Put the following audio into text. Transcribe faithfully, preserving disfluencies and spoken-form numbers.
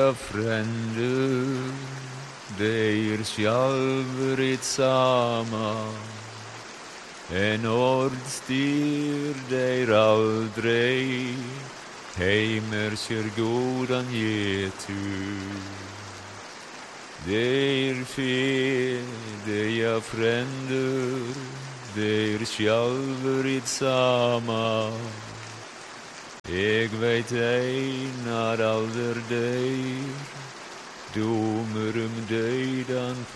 deia frender, deir sjálfur sama. En ordstyr deir aldrei, heimer sér gódan getur. Deir fe, deia frender, deir sjálfur sama. Eg veit einar alder deir, domer um døydan